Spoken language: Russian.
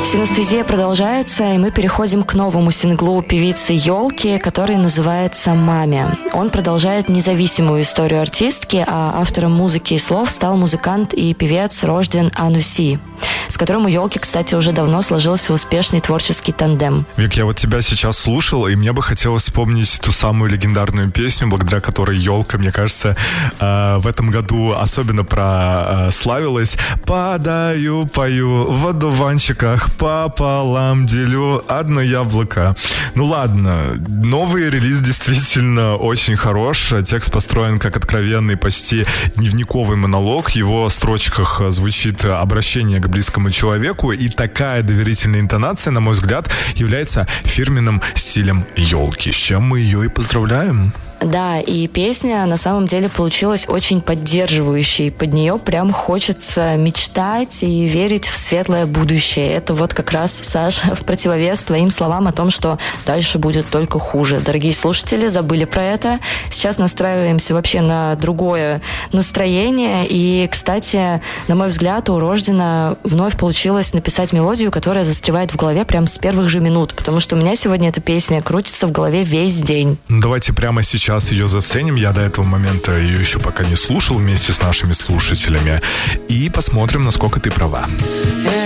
Синестезия продолжается, и мы переходим к новому синглу певицы «Ёлки», который называется «Маме». Он продолжает независимую историю артистки, а автором музыки и слов стал музыкант и певец Рожден Ануси, с которым у «Ёлки», кстати, уже давно сложился успешный творческий тандем. Вик, я вот тебя сейчас слушал, и мне бы хотелось вспомнить ту самую легендарную песню, благодаря которой «Ёлка», мне кажется, в этом году особенно прославилась. «Падаю, пою в одуванчиках, пополам делю одно яблоко». Ну ладно, новый релиз действительно очень хорош. Текст построен как откровенный, почти дневниковый монолог. В его строчках звучит обращение к близкому человеку, и такая доверительная интонация, на мой взгляд, является фирменным стилем «Ёлки», с чем мы ее и поздравляем. Да, и песня на самом деле получилась очень поддерживающей. Под нее прям хочется мечтать и верить в светлое будущее. Это вот как раз, Саш, в противовес твоим словам о том, что дальше будет только хуже. Дорогие слушатели, забыли про это. Сейчас настраиваемся вообще на другое настроение. И, кстати, на мой взгляд, у Рождена вновь получилось написать мелодию, которая застревает в голове прям с первых же минут. Потому что у меня сегодня эта песня крутится в голове весь день. Давайте прямо сейчас ее заценим. Я до этого момента ее еще пока не слушал вместе с нашими слушателями. И посмотрим, насколько ты права.